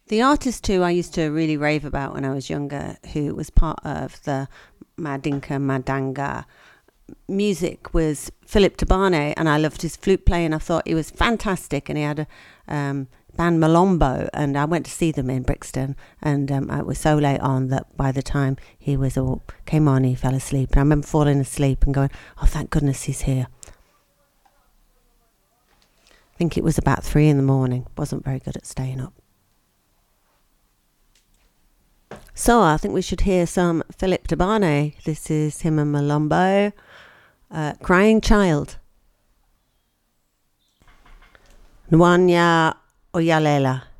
The artist who I used to really rave about when I was younger, who was part of the Madinka Madanga music, was Philip Tabane, and I loved his flute playing. I thought he was fantastic, and he had a band Malombo, and I went to see them in Brixton, and it was so late on that by the time he was all came on, he fell asleep. And I remember falling asleep and going, "Oh, thank goodness he's here." I think it was about 3 in the morning. Wasn't very good at staying up. So I think we should hear some Philip Tabane. This is him and Malombo. Crying Child. Nwanya Oyalela.